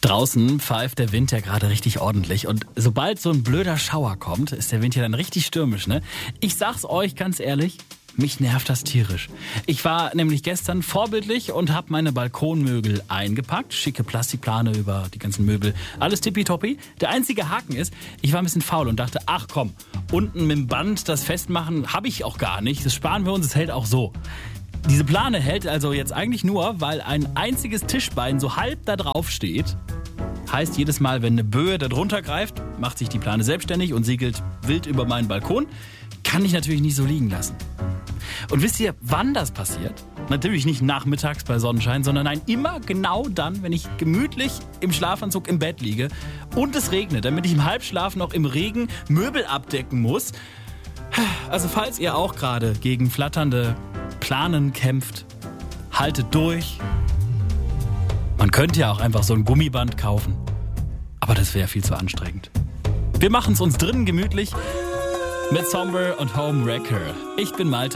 Draußen pfeift der Wind ja gerade richtig ordentlich und sobald so ein blöder Schauer kommt, ist der Wind ja dann richtig stürmisch, ne? Ich sag's euch ganz ehrlich, mich nervt das tierisch. Ich war nämlich gestern vorbildlich und habe meine Balkonmöbel eingepackt. Schicke Plastikplane über die ganzen Möbel. Alles tippitoppi. Der einzige Haken ist, ich war ein bisschen faul und dachte, ach komm, unten mit dem Band das festmachen habe ich auch gar nicht. Das sparen wir uns, es hält auch so. Diese Plane hält also jetzt eigentlich nur, weil ein einziges Tischbein so halb da drauf steht. Heißt, jedes Mal, wenn eine Böe da drunter greift, macht sich die Plane selbstständig und segelt wild über meinen Balkon. Kann ich natürlich nicht so liegen lassen. Und wisst ihr, wann das passiert? Natürlich nicht nachmittags bei Sonnenschein, sondern nein, immer genau dann, wenn ich gemütlich im Schlafanzug im Bett liege und es regnet, damit ich im Halbschlaf noch im Regen Möbel abdecken muss. Also falls ihr auch gerade gegen flatternde Planen kämpft, haltet durch. Man könnte ja auch einfach so ein Gummiband kaufen, aber das wäre viel zu anstrengend. Wir machen es uns drinnen gemütlich mit Somber und Home Wrecker. Ich bin Malte.